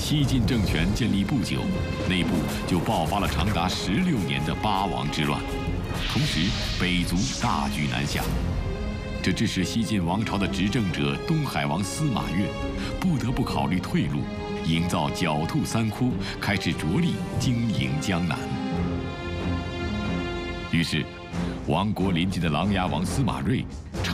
西晋政权建立不久，内部就爆发了长达16年的八王之乱，同时北族大举南下，这致使西晋王朝的执政者东海王司马越不得不考虑退路，营造狡兔三窟，开始着力经营江南。于是，亡国临近的琅琊王司马睿